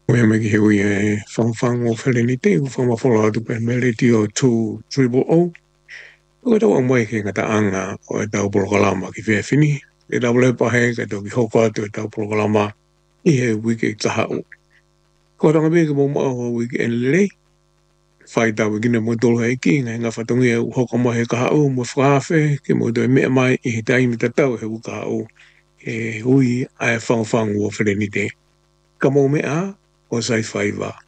We make here we from o felinite from a follow to penmelity or 200. O tau mai ke ngata anga o tau programa ki fini. E tau le pahe ka tau ki hoka tu tau programa I he wiki taha o. Ko tanga me ke mo o wiki en le. Fai tau wiki ne mo tolo hei ki nga whatongi e hoka mai he kaha o mo whaafe ke mo tau mea mai I he taimi tatau he uka o. E hui ai whangwhang o felinite. Ka mo mea o sai whaiva.